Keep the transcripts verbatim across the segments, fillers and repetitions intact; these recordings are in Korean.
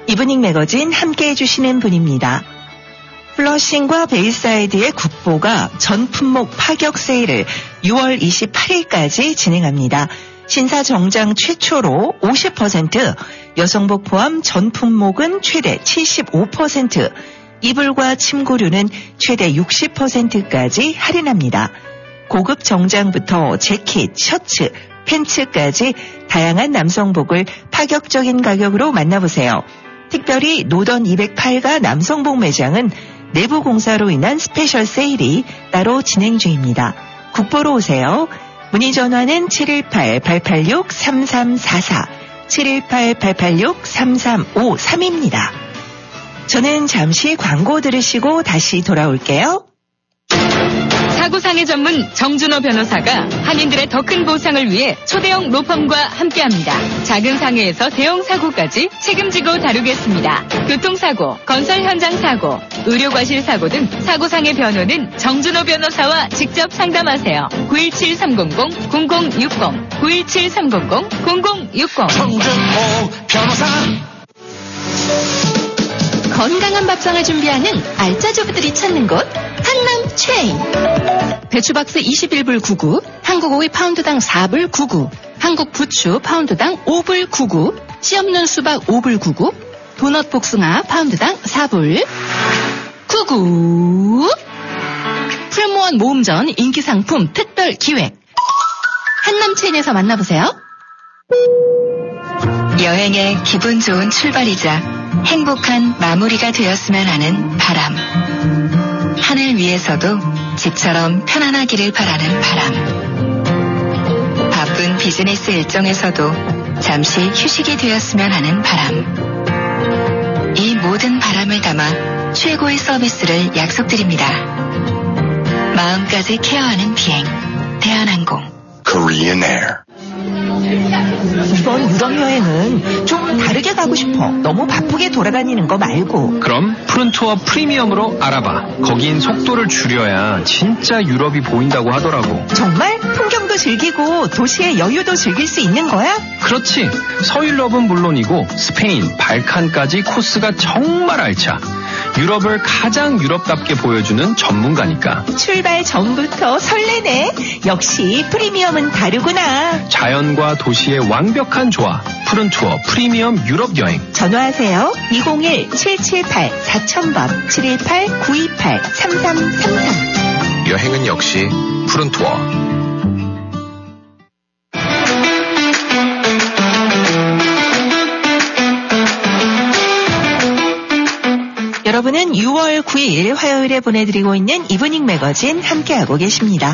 이브닝 매거진 함께해 주시는 분입니다. 플러싱과 베이사이드의 국보가 전 품목 파격 세일을 유월 이십팔일까지 진행합니다. 신사 정장 최초로 오십 퍼센트, 여성복 포함 전 품목은 최대 칠십오 퍼센트, 이불과 침구류는 최대 육십 퍼센트까지 할인합니다. 고급 정장부터 재킷, 셔츠, 팬츠까지 다양한 남성복을 파격적인 가격으로 만나보세요. 특별히 노던 이백팔가 남성복 매장은 내부 공사로 인한 스페셜 세일이 따로 진행 중입니다. 국보로 오세요. 문의 전화는 칠일팔 팔팔육 삼삼사사, 칠일팔 팔팔육 삼삼오삼입니다. 저는 잠시 광고 들으시고 다시 돌아올게요. 사고상해 전문 정준호 변호사가 한인들의 더 큰 보상을 위해 초대형 로펌과 함께합니다. 작은 상해에서 대형 사고까지 책임지고 다루겠습니다. 교통사고, 건설 현장 사고, 의료과실 사고 등 사고상해 변호는 정준호 변호사와 직접 상담하세요. 구일칠 삼공공 공공육공, 구일칠 삼공공 공공육공. 정준호 변호사. 건강한 밥상을 준비하는 알짜주부들이 찾는 곳 한남 체인. 배추박스 이십일 불 구십구, 한국 오이 파운드당 사 불 구십구, 한국 부추 파운드당 오 불 구십구, 씨 없는 수박 오 불 구십구, 도넛 복숭아 파운드당 사 불 구십구. 풀무원 모음전 인기 상품 특별 기획. 한남 체인에서 만나보세요. 여행의 기분 좋은 출발이자 행복한 마무리가 되었으면 하는 바람. 하늘 위에서도 집처럼 편안하기를 바라는 바람. 바쁜 비즈니스 일정에서도 잠시 휴식이 되었으면 하는 바람. 이 모든 바람을 담아 최고의 서비스를 약속드립니다. 마음까지 케어하는 비행, 대한항공. Korean Air. 이번 유럽 여행은 좀 다르게 가고 싶어. 너무 바쁘게 돌아다니는 거 말고. 그럼 푸른투어 프리미엄으로 알아봐. 거긴 속도를 줄여야 진짜 유럽이 보인다고 하더라고. 정말? 풍경도 즐기고 도시의 여유도 즐길 수 있는 거야? 그렇지. 서유럽은 물론이고 스페인, 발칸까지 코스가 정말 알차. 유럽을 가장 유럽답게 보여주는 전문가니까. 출발 전부터 설레네. 역시 프리미엄은 다르구나. 자연과 도시의 완벽한 조화. 푸른투어 프리미엄 유럽 여행. 전화하세요. 이공일 칠칠팔 사천 번, 칠일팔 구이팔 삼삼삼삼. 여행은 역시 푸른투어. 여러분은 유월 구일 화요일에 보내드리고 있는 이브닝 매거진 함께하고 계십니다.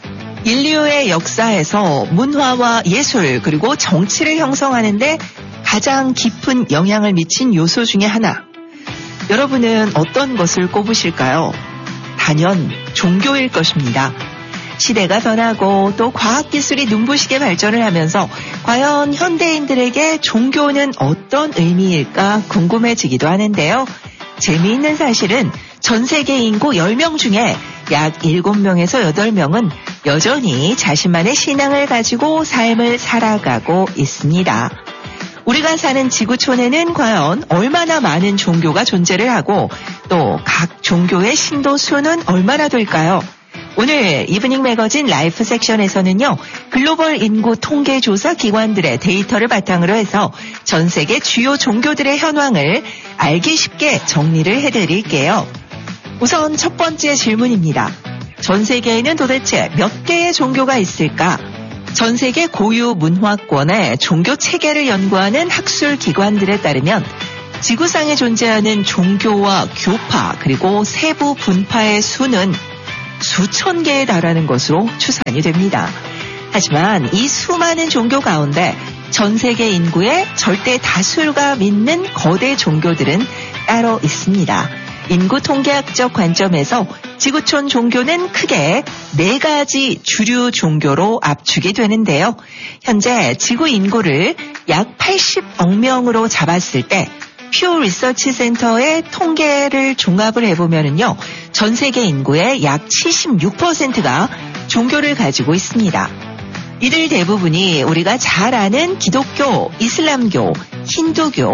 인류의 역사에서 문화와 예술 그리고 정치를 형성하는데 가장 깊은 영향을 미친 요소 중에 하나. 여러분은 어떤 것을 꼽으실까요? 단연 종교일 것입니다. 시대가 변하고 또 과학기술이 눈부시게 발전을 하면서 과연 현대인들에게 종교는 어떤 의미일까 궁금해지기도 하는데요. 재미있는 사실은 전 세계 인구 열 명 중에 약 일곱 명에서 여덟 명은 여전히 자신만의 신앙을 가지고 삶을 살아가고 있습니다. 우리가 사는 지구촌에는 과연 얼마나 많은 종교가 존재를 하고 또 각 종교의 신도 수는 얼마나 될까요? 오늘 이브닝 매거진 라이프 섹션에서는요, 글로벌 인구 통계 조사 기관들의 데이터를 바탕으로 해서 전 세계 주요 종교들의 현황을 알기 쉽게 정리를 해드릴게요. 우선 첫 번째 질문입니다. 전 세계에는 도대체 몇 개의 종교가 있을까? 전 세계 고유 문화권의 종교 체계를 연구하는 학술 기관들에 따르면 지구상에 존재하는 종교와 교파 그리고 세부 분파의 수는 수천 개에 달하는 것으로 추산이 됩니다. 하지만 이 수많은 종교 가운데 전 세계 인구의 절대 다수가 믿는 거대 종교들은 따로 있습니다. 인구 통계학적 관점에서 지구촌 종교는 크게 네 가지 주류 종교로 압축이 되는데요. 현재 지구 인구를 약 팔십억 명으로 잡았을 때 퓨 리서치 센터의 통계를 종합을 해보면요, 전 세계 인구의 약 칠십육 퍼센트가 종교를 가지고 있습니다. 이들 대부분이 우리가 잘 아는 기독교, 이슬람교, 힌두교,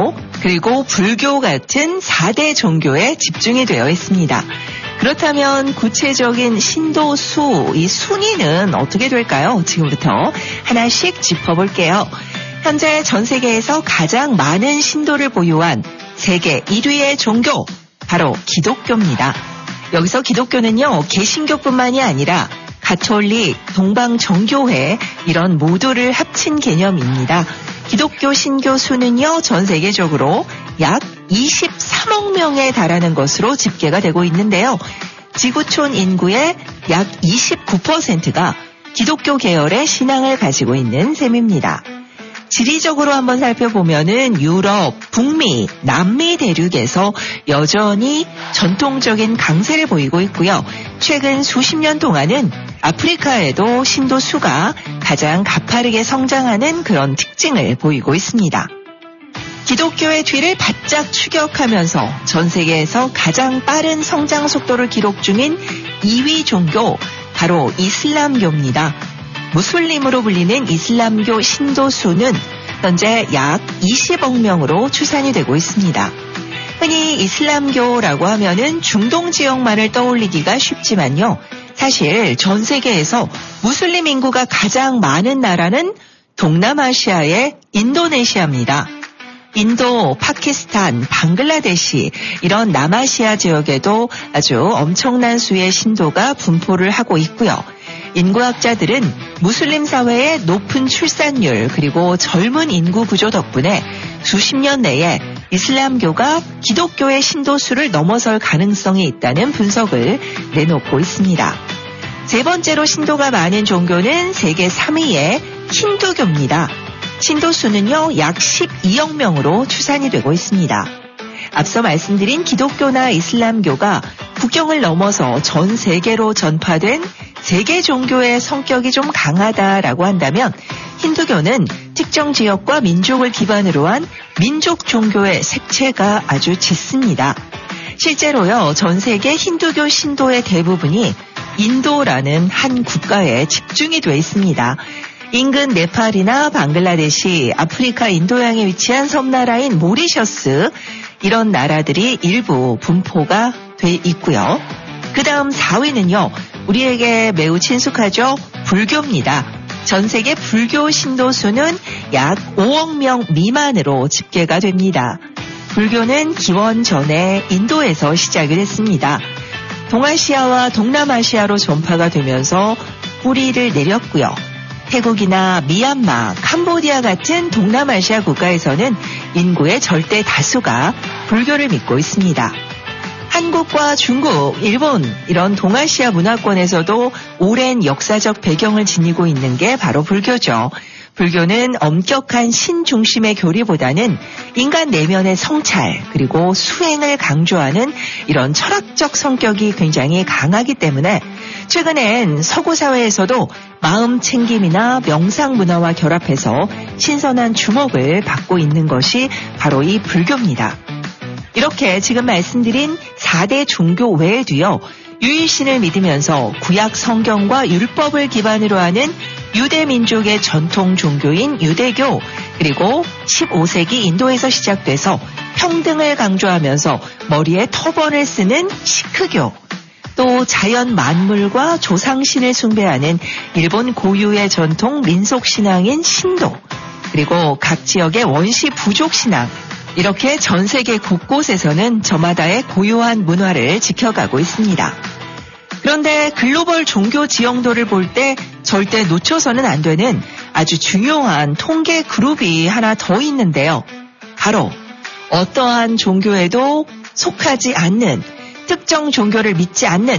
그리고 불교 같은 사 대 종교에 집중이 되어 있습니다. 그렇다면 구체적인 신도 수, 이 순위는 어떻게 될까요? 지금부터 하나씩 짚어볼게요. 현재 전 세계에서 가장 많은 신도를 보유한 세계 일 위의 종교, 바로 기독교입니다. 여기서 기독교는요, 개신교뿐만이 아니라 가톨릭, 동방정교회 이런 모두를 합친 개념입니다. 기독교 신교 수는요, 전 세계적으로 약 이십삼억 명에 달하는 것으로 집계가 되고 있는데요. 지구촌 인구의 약 이십구 퍼센트가 기독교 계열의 신앙을 가지고 있는 셈입니다. 지리적으로 한번 살펴보면은 유럽, 북미, 남미 대륙에서 여전히 전통적인 강세를 보이고 있고요. 최근 수십 년 동안은 아프리카에도 신도 수가 가장 가파르게 성장하는 그런 특징을 보이고 있습니다. 기독교의 뒤를 바짝 추격하면서 전 세계에서 가장 빠른 성장 속도를 기록 중인 이 위 종교, 바로 이슬람교입니다. 무슬림으로 불리는 이슬람교 신도 수는 현재 약 이십억 명으로 추산이 되고 있습니다. 흔히 이슬람교라고 하면은 중동 지역만을 떠올리기가 쉽지만요. 사실 전 세계에서 무슬림 인구가 가장 많은 나라는 동남아시아의 인도네시아입니다. 인도, 파키스탄, 방글라데시 이런 남아시아 지역에도 아주 엄청난 수의 신도가 분포를 하고 있고요. 인구학자들은 무슬림 사회의 높은 출산율 그리고 젊은 인구 구조 덕분에 수십 년 내에 이슬람교가 기독교의 신도 수를 넘어설 가능성이 있다는 분석을 내놓고 있습니다. 세 번째로 신도가 많은 종교는 세계 삼 위의 힌두교입니다. 신도 수는요, 약 십이억 명으로 추산이 되고 있습니다. 앞서 말씀드린 기독교나 이슬람교가 국경을 넘어서 전 세계로 전파된 세계 종교의 성격이 좀 강하다라고 한다면 힌두교는 특정 지역과 민족을 기반으로 한 민족 종교의 색채가 아주 짙습니다. 실제로요, 전 세계 힌두교 신도의 대부분이 인도라는 한 국가에 집중이 돼 있습니다. 인근 네팔이나 방글라데시, 아프리카 인도양에 위치한 섬나라인 모리셔스 이런 나라들이 일부 분포가 돼 있고요. 그 다음 사 위는요. 우리에게 매우 친숙하죠. 불교입니다. 전 세계 불교 신도 수는 약 오억 명 미만으로 집계가 됩니다. 불교는 기원 전에 인도에서 시작을 했습니다. 동아시아와 동남아시아로 전파가 되면서 뿌리를 내렸고요. 태국이나 미얀마, 캄보디아 같은 동남아시아 국가에서는 인구의 절대 다수가 불교를 믿고 있습니다. 한국과 중국, 일본 이런 동아시아 문화권에서도 오랜 역사적 배경을 지니고 있는 게 바로 불교죠. 불교는 엄격한 신 중심의 교리보다는 인간 내면의 성찰 그리고 수행을 강조하는 이런 철학적 성격이 굉장히 강하기 때문에 최근엔 서구 사회에서도 마음 챙김이나 명상 문화와 결합해서 신선한 주목을 받고 있는 것이 바로 이 불교입니다. 이렇게 지금 말씀드린 사 대 종교 외에도요. 유일신을 믿으면서 구약 성경과 율법을 기반으로 하는 유대 민족의 전통 종교인 유대교, 그리고 십오 세기 인도에서 시작돼서 평등을 강조하면서 머리에 터번을 쓰는 시크교, 또 자연 만물과 조상신을 숭배하는 일본 고유의 전통 민속신앙인 신도, 그리고 각 지역의 원시 부족신앙, 이렇게 전 세계 곳곳에서는 저마다의 고유한 문화를 지켜가고 있습니다. 그런데 글로벌 종교 지형도를 볼 때 절대 놓쳐서는 안 되는 아주 중요한 통계 그룹이 하나 더 있는데요. 바로 어떠한 종교에도 속하지 않는, 특정 종교를 믿지 않는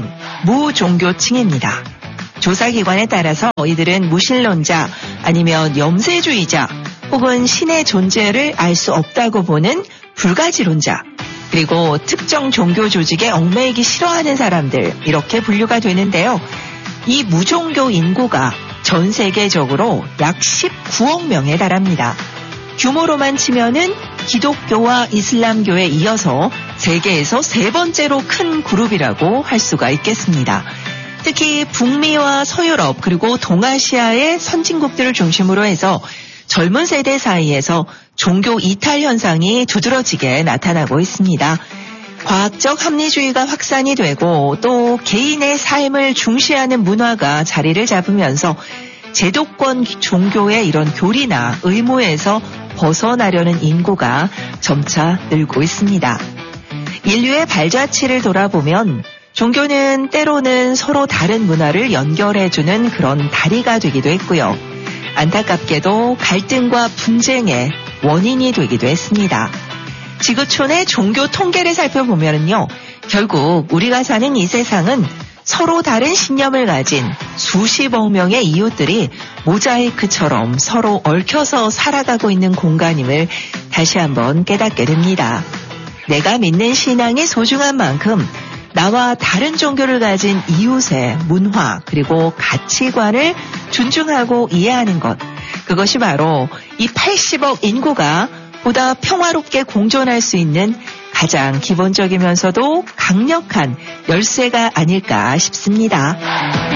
무종교층입니다. 조사기관에 따라서 이들은 무신론자 아니면 염세주의자 혹은 신의 존재를 알 수 없다고 보는 불가지론자, 그리고 특정 종교 조직에 얽매이기 싫어하는 사람들, 이렇게 분류가 되는데요. 이 무종교 인구가 전 세계적으로 약 십구억 명에 달합니다. 규모로만 치면은 기독교와 이슬람교에 이어서 세계에서 세 번째로 큰 그룹이라고 할 수가 있겠습니다. 특히 북미와 서유럽 그리고 동아시아의 선진국들을 중심으로 해서 젊은 세대 사이에서 종교 이탈 현상이 두드러지게 나타나고 있습니다. 과학적 합리주의가 확산이 되고 또 개인의 삶을 중시하는 문화가 자리를 잡으면서 제도권 종교의 이런 교리나 의무에서 벗어나려는 인구가 점차 늘고 있습니다. 인류의 발자취를 돌아보면 종교는 때로는 서로 다른 문화를 연결해주는 그런 다리가 되기도 했고요. 안타깝게도 갈등과 분쟁의 원인이 되기도 했습니다. 지구촌의 종교 통계를 살펴보면요, 결국 우리가 사는 이 세상은 서로 다른 신념을 가진 수십억 명의 이웃들이 모자이크처럼 서로 얽혀서 살아가고 있는 공간임을 다시 한번 깨닫게 됩니다. 내가 믿는 신앙이 소중한 만큼 나와 다른 종교를 가진 이웃의 문화 그리고 가치관을 존중하고 이해하는 것, 그것이 바로 이 팔십억 인구가 보다 평화롭게 공존할 수 있는 가장 기본적이면서도 강력한 열쇠가 아닐까 싶습니다.